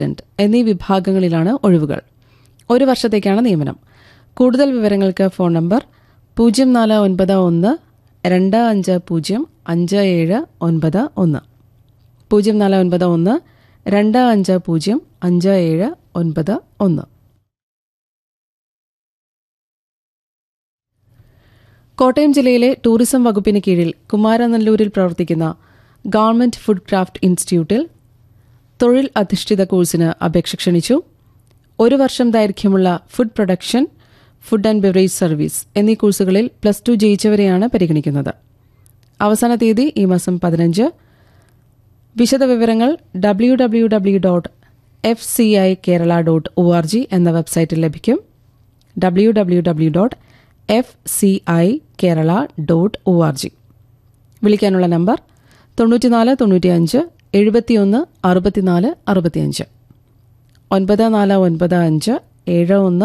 എന്നീ വിഭാഗങ്ങളിലാണ് ഒഴിവുകൾ. 1 വർഷത്തേക്കാണ് നിയമനം. കൂടുതൽ വിവരങ്ങൾക്ക് ഫോൺ നമ്പർ 0491 250 5791 0491 250 5791. കോട്ടയം ജില്ലയിലെ ടൂറിസം വകുപ്പിന് കീഴിൽ കുമാരനല്ലൂരിൽ പ്രവർത്തിക്കുന്ന ഗവൺമെന്റ് ഫുഡ് ക്രാഫ്റ്റ് ഇൻസ്റ്റിറ്റ്യൂട്ടിൽ തൊഴിൽ അധിഷ്ഠിത കോഴ്സിന് അപേക്ഷ ക്ഷണിച്ചു. 1 വർഷം ദൈർഘ്യമുള്ള food production, food and beverage service എന്നീ കോഴ്സുകളിൽ +2 ജയിച്ചവരെയാണ് പരിഗണിക്കുന്നത്. അവസാന തീയതി ഈ മാസം 15. വിശദവിവരങ്ങൾ www.fcikerala.org എന്ന വെബ്സൈറ്റിൽ ലഭിക്കും. www.fcikerala.org. വിളിക്കാനുള്ള നമ്പർ 94 95 71 64 65 9495 71